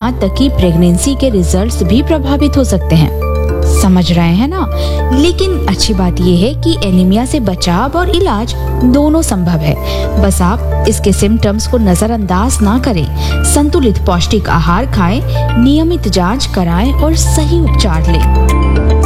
यहाँ तक कि प्रेगनेंसी के रिजल्ट्स भी प्रभावित हो सकते हैं। समझ रहे हैं ना? लेकिन अच्छी बात यह है कि एनीमिया से बचाव और इलाज दोनों संभव है। बस आप इसके सिम्टम्स को नजरअंदाज ना करें, संतुलित पौष्टिक आहार खाएं, नियमित जांच कराएं और सही उपचार लें।